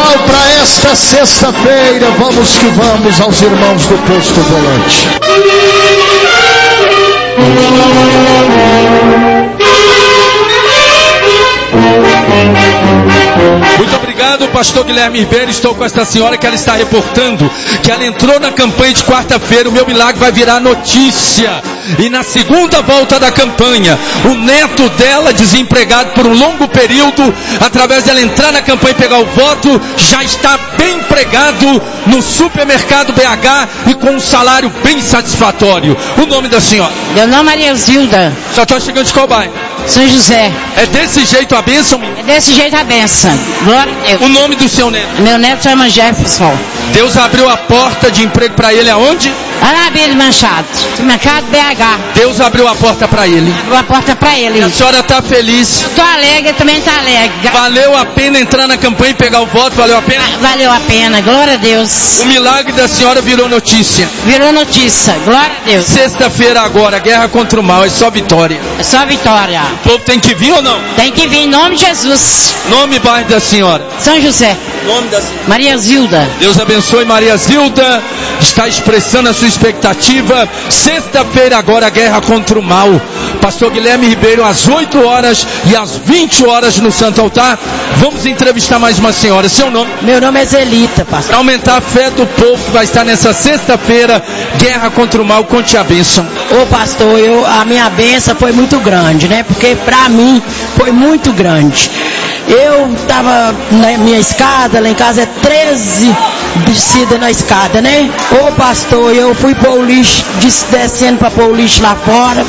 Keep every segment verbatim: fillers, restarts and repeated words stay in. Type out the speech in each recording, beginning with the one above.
final para esta sexta-feira. Vamos que vamos aos irmãos do Posto Volante. Muito obrigado, pastor Guilherme Ribeiro. Estou com esta senhora que ela está reportando que ela entrou na campanha de quarta-feira. O meu milagre vai virar notícia. E na segunda volta da campanha, o neto dela, desempregado por um longo período, através dela entrar na campanha e pegar o voto, já está bem empregado no supermercado B H e com um salário bem satisfatório. O nome da senhora? Meu nome é Maria Zilda. Já está chegando de qual bairro? São José. É desse jeito a bênção? É desse jeito a bênção. Glória a Deus. O nome do seu neto? Meu neto chama Jefferson. Deus abriu a porta de emprego para ele aonde? Arabia Manchado, mercado B H. Deus abriu a porta para ele. Abriu a porta para ele. E a senhora está feliz? Estou alegre, também está alegre. Valeu a pena entrar na campanha e pegar o voto? Valeu a pena? Valeu a pena, glória a Deus. O milagre da senhora virou notícia. Virou notícia, glória a Deus. Sexta-feira agora, guerra contra o mal, é só vitória. É só vitória. O povo tem que vir ou não? Tem que vir em nome de Jesus. Nome e bairro da senhora? São José. Nome da senhora? Maria Zilda. Deus abençoe Maria Zilda. Está expressando a sua expectativa. Sexta-feira agora, guerra contra o mal. Pastor Guilherme Ribeiro, às oito horas e às vinte horas no Santo Altar. Vamos entrevistar mais uma senhora. Seu nome? Meu nome é Zelita, pastor. Para aumentar a fé do povo que vai estar nessa sexta-feira, guerra contra o mal, conte a bênção. Ô pastor, eu, a minha bênção foi muito grande, né? Porque para mim foi muito grande. Eu estava na minha escada, lá em casa é treze descidas na escada, né? Ô pastor, eu fui pôr o lixo, descendo para pôr o lixo lá fora.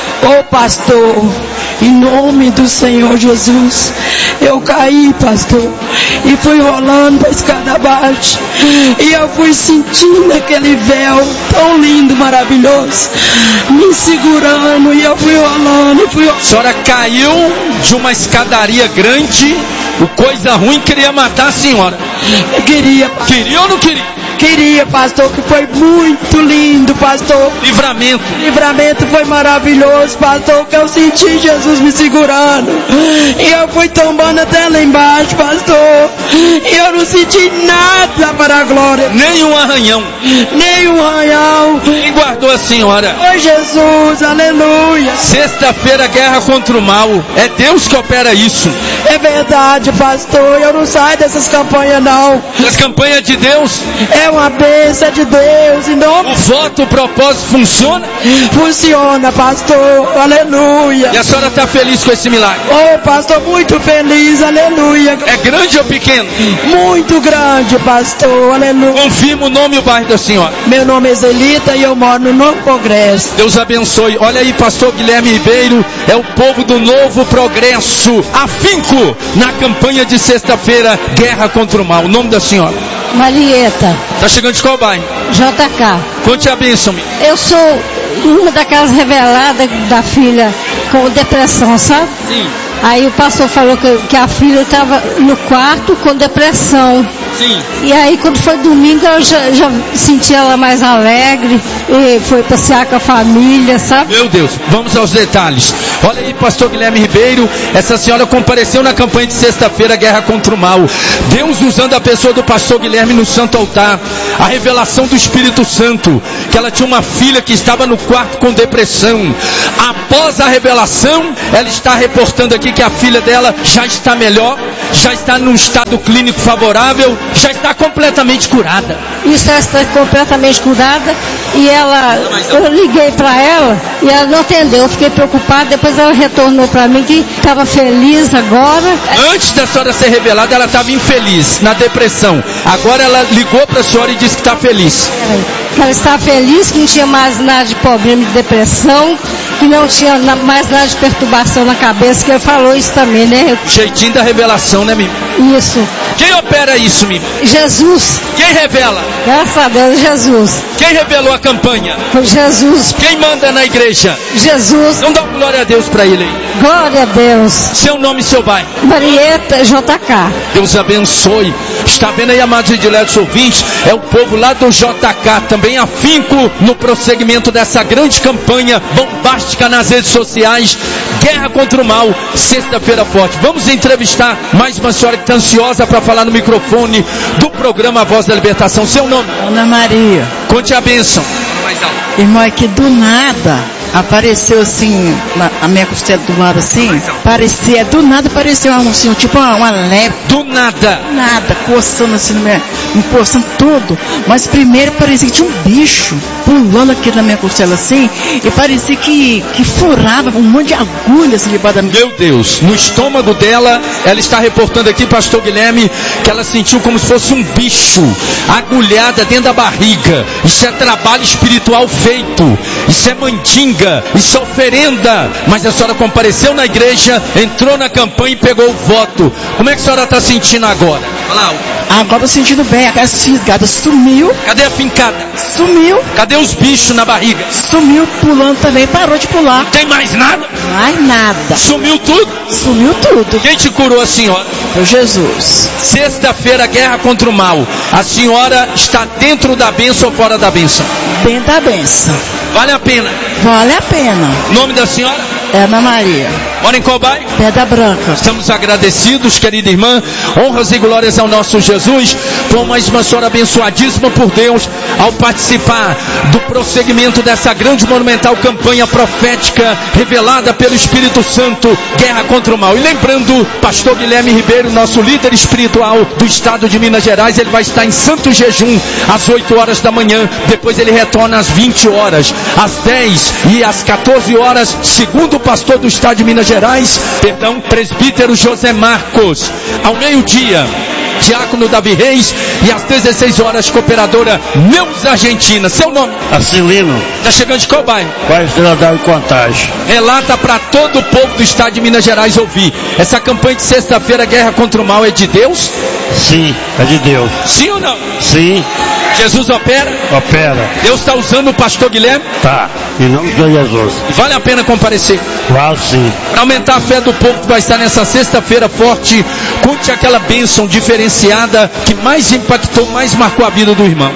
Ô pastor, em nome do Senhor Jesus, eu caí, pastor, e fui rolando para a escada abaixo, e eu fui sentindo aquele véu tão lindo, maravilhoso, me segurando, e eu fui rolando, e fui rolando. A senhora caiu de uma escadaria grande, o coisa ruim queria matar a senhora. Eu queria, pastor. Queria ou não queria? Queria, pastor, que foi muito lindo, pastor. Livramento. Livramento foi maravilhoso, pastor, que eu senti Jesus me segurando. E eu fui tombando até lá embaixo, pastor. E eu não senti nada para a glória. Nem um arranhão. Nem um arranhão. Quem guardou a senhora? Foi Jesus, aleluia. Sexta-feira, guerra contra o mal. É Deus que opera isso. É verdade, pastor. Eu não saio dessas campanhas, não. As campanhas de Deus? É uma bênção de Deus. Em nome... O voto, o propósito funciona? Funciona, pastor. Aleluia. E a senhora está feliz com esse milagre? Oh, pastor, muito feliz. Aleluia. É grande ou pequeno? Muito grande, pastor. Aleluia. Confirma o nome e o bairro da senhora. Meu nome é Zelita e eu moro no Novo Progresso. Deus abençoe. Olha aí, pastor Guilherme Ribeiro, é o povo do Novo Progresso. Afinco na campanha de sexta-feira, guerra contra o mal. O nome da senhora? Marieta. Tá chegando de qual bairro? J K. Conte a bênção. Eu sou uma daquelas reveladas da filha com depressão, sabe? Sim. Aí o pastor falou que, que a filha estava no quarto com depressão. Sim. E aí quando foi domingo eu já, já senti ela mais alegre e foi passear com a família, sabe? Meu Deus, vamos aos detalhes. Olha aí, pastor Guilherme Ribeiro, essa senhora compareceu na campanha de sexta-feira, guerra contra o mal. Deus usando a pessoa do pastor Guilherme no Santo Altar, a revelação do Espírito Santo, que ela tinha uma filha que estava no quarto com depressão. Após a revelação, ela está reportando aqui que a filha dela já está melhor, já está num estado clínico favorável, já está completamente curada. Isso, ela está completamente curada. E ela, eu liguei para ela e ela não atendeu, eu fiquei preocupada. Depois ela retornou para mim que estava feliz agora. Antes da senhora ser revelada, ela estava infeliz, na depressão. Agora ela ligou para a senhora e disse que está feliz. Ela está feliz, que não tinha mais nada de problema de depressão, que não tinha mais nada de perturbação na cabeça, que ele falou isso também, né? Jeitinho da revelação, né, Mimi? Isso. Quem opera isso, Mimi? Jesus. Quem revela? Graças a Deus, Jesus. Quem revelou a campanha? Foi Jesus. Quem manda na igreja? Jesus. Então dá glória a Deus para ele aí. Glória a Deus. Seu nome e seu bairro? Marieta J K. Deus abençoe. Está vendo aí, amados e diletos ouvintes? É o povo lá do J K, também afinco no prosseguimento dessa grande campanha bombástica nas redes sociais. Guerra contra o Mal, sexta-feira forte. Vamos entrevistar mais uma senhora que está ansiosa para falar no microfone do programa A Voz da Libertação. Seu nome? Ana Maria. Conte a bênção. Irmão, é que do nada apareceu assim, na, a minha costela do lado assim, parecia, do nada apareceu um, assim, tipo uma, uma leve. Do nada? Nada, coçando assim, me coçando tudo. Mas primeiro parecia que tinha um bicho pulando aqui na minha costela assim, e parecia que, que furava um monte de agulha assim debaixo da minha. Meu Deus, no estômago dela, ela está reportando aqui, pastor Guilherme, que ela sentiu como se fosse um bicho agulhada dentro da barriga. Isso é trabalho espiritual feito, isso é mandinga, isso é oferenda. Mas a senhora compareceu na igreja, entrou na campanha e pegou o voto. Como é que a senhora está sentindo agora? Fala. Agora eu sentindo bem, a fisgada sumiu. Cadê a fincada? Sumiu. Cadê os bichos na barriga? Sumiu, pulando também, parou de pular. Não tem mais nada? Mais nada. Sumiu tudo? Sumiu tudo. Quem te curou, a senhora? Foi Jesus. Sexta-feira, guerra contra o mal. A senhora está dentro da bênção ou fora da bênção? Dentro da bênção. Vale a pena? Vale a pena. Nome da senhora? Ana Maria. Mora em qual bairro? Pedra Branca. Estamos agradecidos, querida irmã, honras e glórias ao nosso Jesus, por mais uma senhora abençoadíssima por Deus, ao participar do prosseguimento dessa grande monumental campanha profética, revelada pelo Espírito Santo, guerra contra o mal. E lembrando, pastor Guilherme Ribeiro, nosso líder espiritual do estado de Minas Gerais, ele vai estar em santo jejum, às oito horas da manhã, depois ele retorna às vinte horas, às dez e às quatorze horas, segundo o pastor do estado de Minas Gerais, perdão, presbítero José Marcos, ao meio-dia, diácono Davi Reis, e às dezesseis horas, cooperadora Neuza Argentina. Seu nome? Acilino. Está chegando de qual bairro? Bairro Cidadão e Contagem. Relata para todo o povo do estado de Minas Gerais ouvir. Essa campanha de sexta-feira, guerra contra o mal, é de Deus? Sim, é de Deus. Sim ou não? Sim. Jesus opera? Opera. Deus está usando o pastor Guilherme? Tá. Em nome de Jesus. Vale a pena comparecer? Claro, sim. Para aumentar a fé do povo que vai estar nessa sexta-feira forte, conte aquela bênção diferenciada que mais impactou, mais marcou a vida do irmão.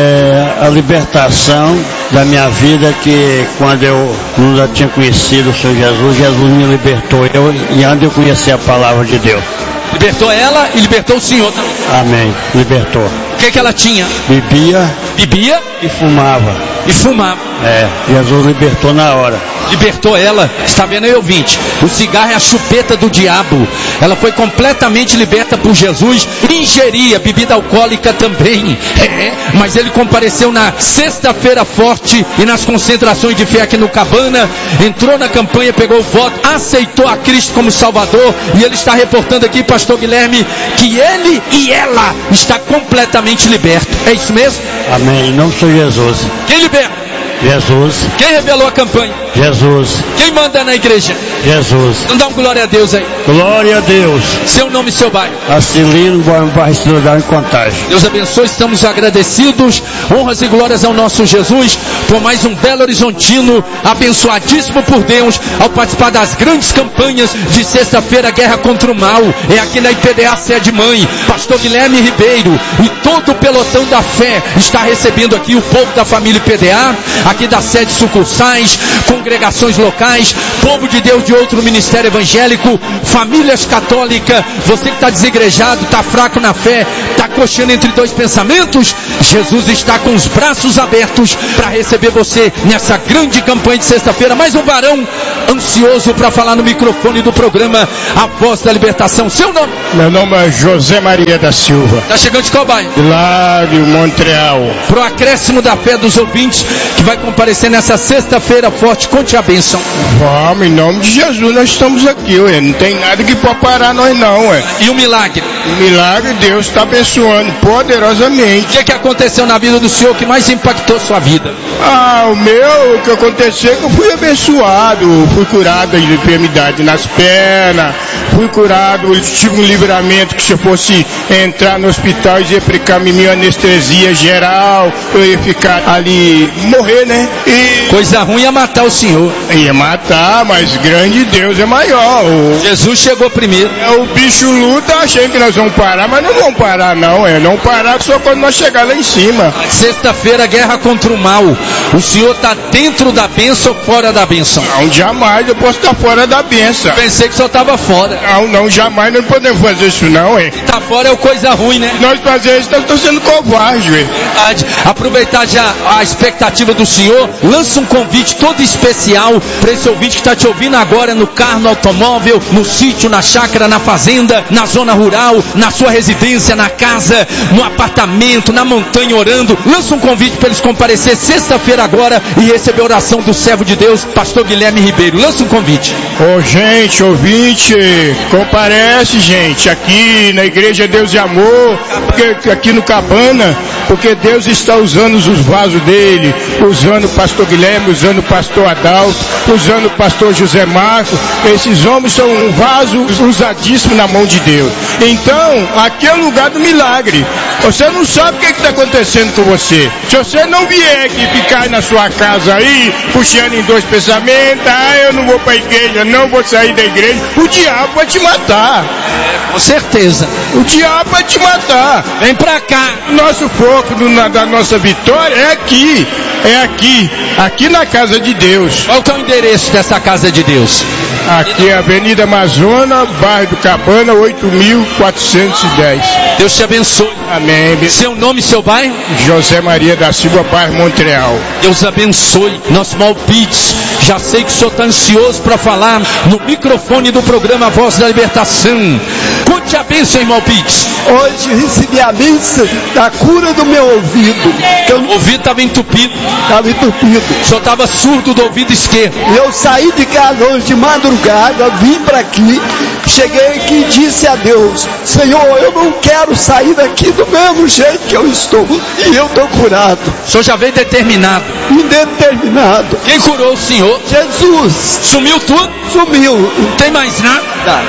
É a libertação da minha vida, que quando eu não tinha conhecido o Senhor Jesus, Jesus me libertou eu, e antes eu conheci a palavra de Deus. Libertou ela e libertou o senhor também. Amém. Libertou. O que que ela tinha? Bebia. Bebia? E fumava. E fumava. É, Jesus libertou na hora. Libertou ela, está vendo aí, ouvinte? O cigarro é a chupeta do diabo. Ela foi completamente liberta por Jesus. Ingeria bebida alcoólica também. É, mas ele compareceu na sexta-feira forte e nas concentrações de fé aqui no Cabana. Entrou na campanha, pegou o voto, aceitou a Cristo como Salvador. E ele está reportando aqui, pastor Guilherme, que ele e ela está completamente liberto. É isso mesmo? Amém. Em nome de Jesus. Quem liberta? Jesus. Quem revelou a campanha? Jesus. Quem manda na igreja? Jesus. Então dá um glória a Deus aí. Glória a Deus. Seu nome e seu bairro? Acilino, bairro Cidadão e Contagem. Deus abençoe, estamos agradecidos, honras e glórias ao nosso Jesus, por mais um Belo Horizontino, abençoadíssimo por Deus, ao participar das grandes campanhas de sexta-feira, guerra contra o mal. É aqui na I P D A Sede Mãe, pastor Guilherme Ribeiro e todo o pelotão da fé está recebendo aqui o povo da família I P D A, aqui das sete sucursais, congregações locais, povo de Deus de outro ministério evangélico, famílias católicas. Você que está desigrejado, está fraco na fé, está coxando entre dois pensamentos, Jesus está com os braços abertos para receber você nessa grande campanha de sexta-feira. Mais um varão ansioso para falar no microfone do programa A Voz da Libertação. Seu nome? Meu nome é José Maria da Silva. Está chegando de qual bairro? Lá de Montreal. Pro acréscimo da fé dos ouvintes que vai comparecer nessa sexta-feira forte, conte a bênção. Vamos, em nome de Jesus nós estamos aqui, ué. Não tem nada que pode parar nós não, ué. E o milagre? O milagre Deus está abençoando poderosamente. O que, que aconteceu na vida do senhor que mais impactou sua vida? Ah, o meu, o que aconteceu é que eu fui abençoado, fui curado de enfermidade nas pernas, fui curado, tive um livramento que se eu fosse entrar no hospital e ia aplicar minha anestesia geral, eu ia ficar ali, morrer, né? E coisa ruim ia matar o senhor. Ia matar, mas grande Deus é maior. O... Jesus chegou primeiro. É, o bicho luta, achei que nós vamos parar, mas não vamos parar não, é não parar só quando nós chegar lá em cima. Sexta-feira, guerra contra o mal. O senhor está dentro da bênção ou fora da bênção? Não, jamais eu posso estar fora da bênção. Pensei que o senhor estava fora. Não, não, jamais nós não podemos fazer isso não, é. Tá fora é coisa ruim, né? Nós fazer isso, nós estamos sendo covardes, é. Verdade. Aproveitar já a expectativa do senhor, lança um convite todo especial para esse ouvinte que está te ouvindo agora no carro, no automóvel, no sítio, na chácara, na fazenda, na zona rural, na sua residência, na casa, no apartamento, na montanha orando. Lança um convite para eles comparecer sexta-feira agora e receber a oração do servo de Deus, pastor Guilherme Ribeiro. Lança um convite. Ô oh, gente, ouvinte, comparece, gente, aqui na Igreja Deus e Amor, porque aqui no Cabana, porque Deus está usando os vasos dele, usando o pastor Guilherme, usando o pastor Adalto, usando o pastor José Marcos. Esses homens são um vaso usadíssimo na mão de Deus. Então, aqui é o lugar do milagre. Você não sabe o que está acontecendo com você. Se você não vier aqui ficar na sua casa aí, puxando em dois pensamentos, ah, eu não vou para a igreja, não vou sair da igreja, o diabo vai te matar. Com certeza. O diabo vai te matar. Vem pra cá. Nosso foco do, na, da nossa vitória é aqui. É aqui. Aqui na casa de Deus. Qual que é o endereço dessa casa de Deus? Aqui é a Avenida Amazônia, bairro do Cabana, oito mil quatrocentos e dez. Deus te abençoe. Amém. Seu nome e seu bairro? José Maria da Silva, bairro Montreal. Deus abençoe. Nosso Malpites. Já sei que o senhor está ansioso para falar no microfone do programa Voz da Libertação. Conte a bênção, irmão Pites. Hoje recebi a bênção da cura do meu ouvido. Que eu... O ouvido estava entupido. Estava entupido. O senhor estava surdo do ouvido esquerdo. Eu saí de casa hoje de madrugada, vim para aqui, cheguei aqui e disse a Deus: Senhor, eu não quero sair daqui do mesmo jeito que eu estou. E eu estou curado. O senhor já veio determinado. Indeterminado. Quem curou o senhor? Jesus. Sumiu tudo? Sumiu. Não tem mais nada?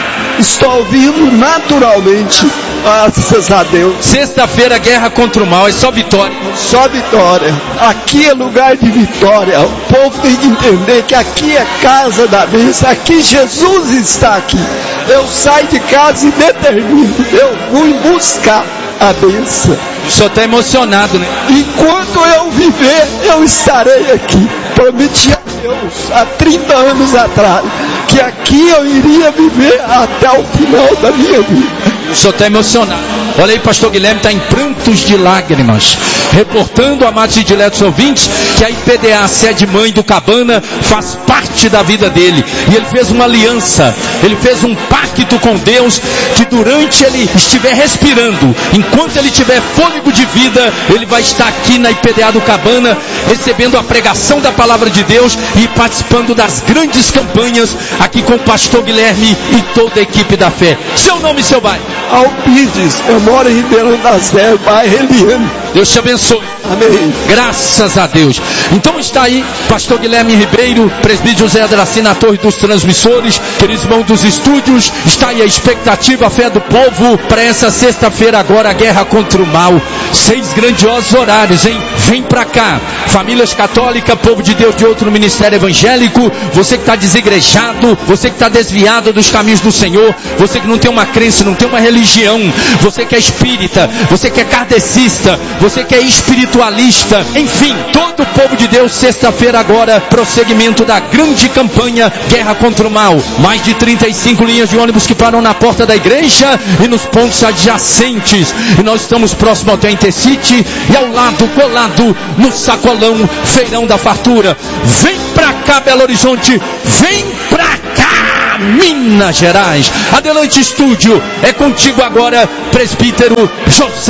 Estou ouvindo naturalmente. Graças a Deus. Sexta-feira, guerra contra o mal, é só vitória. Só vitória. Aqui é lugar de vitória. O povo tem que entender que aqui é casa da bênção. Aqui Jesus está aqui. Eu saio de casa e determino. Eu vou buscar a bênção. O senhor está emocionado, né? Enquanto eu viver, eu estarei aqui. Prometi a Deus há trinta anos atrás que aqui eu iria viver até o final da minha vida. O senhor está emocionado. Olha aí, pastor Guilherme está em prantos de lágrimas, reportando, amados e diletos ouvintes, que a I P D A, sede mãe do Cabana, faz parte da vida dele. E ele fez uma aliança, ele fez um pacto com Deus, que durante ele estiver respirando, enquanto ele tiver fôlego de vida, ele vai estar aqui na I P D A do Cabana, recebendo a pregação da palavra de Deus e participando das grandes campanhas aqui com o pastor Guilherme e toda a equipe da fé. Seu nome e seu bairro? Alpides, eu moro em Ribeirão das Neves, bairro Eliane. Deus te abençoe. Amém. Graças a Deus. Então está aí, pastor Guilherme Ribeiro, presbítero José Adraci na torre dos transmissores, queridos irmãos dos estúdios, está aí a expectativa, a fé do povo para essa sexta-feira agora, a guerra contra o mal. Seis grandiosos horários, hein? Vem pra cá. Famílias católicas, povo de Deus de outro ministério evangélico, você que está desigrejado, você que está desviado dos caminhos do Senhor, você que não tem uma crença, não tem uma religião, você que é espírita, você que é kardecista, você que é espiritualista, enfim, todo o povo de Deus, sexta-feira agora, prosseguimento da grande campanha Guerra contra o Mal. Mais de trinta e cinco linhas de ônibus que param na porta da igreja e nos pontos adjacentes. E nós estamos próximo ao Intercity e ao lado, colado, no sacolão, feirão da fartura. Vem pra cá, Belo Horizonte, vem pra cá, Minas Gerais. Adelante, estúdio, é contigo agora, presbítero José